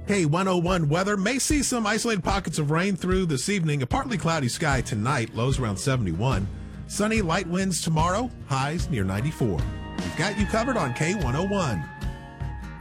K101 weather may see some isolated pockets of rain through this evening. A partly cloudy sky tonight, lows around 71. Sunny, light winds tomorrow, highs near 94. We've got you covered on K101.